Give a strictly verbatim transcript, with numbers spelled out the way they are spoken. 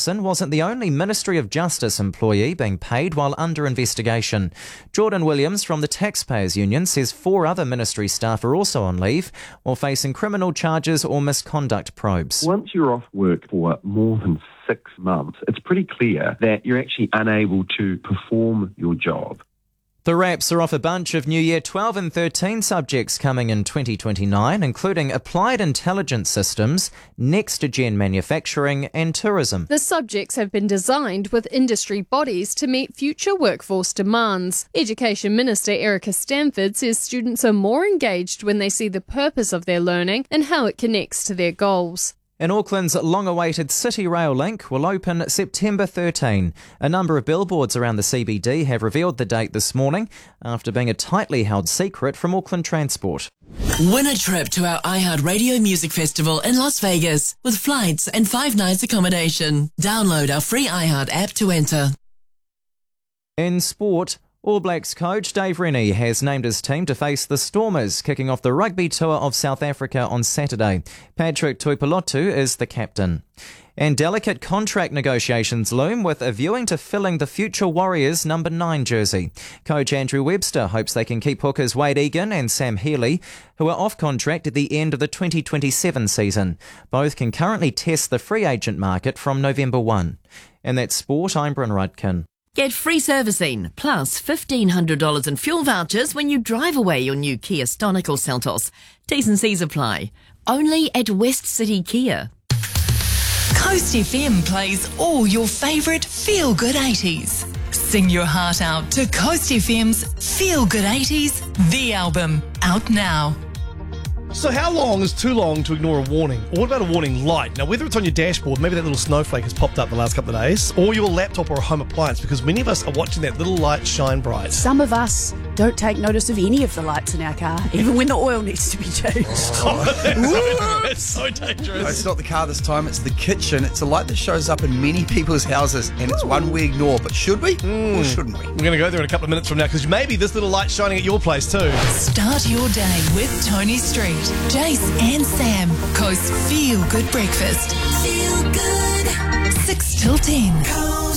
Williamson wasn't the only Ministry of Justice employee being paid while under investigation. Jordan Williams from the Taxpayers Union says four other ministry staff are also on leave while facing criminal charges or misconduct probes. Once you're off work for more than six months, it's pretty clear that you're actually unable to perform your job. The RAPs are off a bunch of New Year twelve and thirteen subjects coming in twenty twenty-nine, including Applied Intelligence Systems, Next-Gen Manufacturing and Tourism. The subjects have been designed with industry bodies to meet future workforce demands. Education Minister Erica Stanford says students are more engaged when they see the purpose of their learning and how it connects to their goals. And Auckland's long-awaited City Rail link will open September thirteenth. A number of billboards around the C B D have revealed the date this morning after being a tightly held secret from Auckland Transport. Win a trip to our iHeartRadio Music Festival in Las Vegas with flights and five nights accommodation. Download our free iHeart app to enter. In sport, All Blacks coach Dave Rennie has named his team to face the Stormers, kicking off the rugby tour of South Africa on Saturday. Patrick Tuipulotu is the captain. And delicate contract negotiations loom with a viewing to filling the future Warriors number nine jersey. Coach Andrew Webster hopes they can keep hookers Wade Egan and Sam Healy, who are off contract at the end of the twenty twenty-seven season. Both can currently test the free agent market from November first. And that's sport, I'm Bryn Rudkin. Get free servicing, plus fifteen hundred dollars in fuel vouchers when you drive away your new Kia Stonic or Seltos. T's and C's apply. Only at West City Kia. Coast F M plays all your favourite feel-good eighties. Sing your heart out to Coast F M's Feel Good eighties, the album, out now. So how long is too long to ignore a warning? Or what about a warning light? Now, whether it's on your dashboard, maybe that little snowflake has popped up the last couple of days, or your laptop or a home appliance, because many of us are watching that little light shine bright. Some of us don't take notice of any of the lights in our car, even when the oil needs to be changed. Oh, that's so dangerous. No, it's not the car this time, it's the kitchen. It's a light that shows up in many people's houses, and it's one we ignore. But should we, mm. or shouldn't we? We're going to go there in a couple of minutes from now, because maybe this little light's shining at your place too. Start your day with Tony Street, Jace and Sam. Coast Feel Good Breakfast. Feel good. six till ten.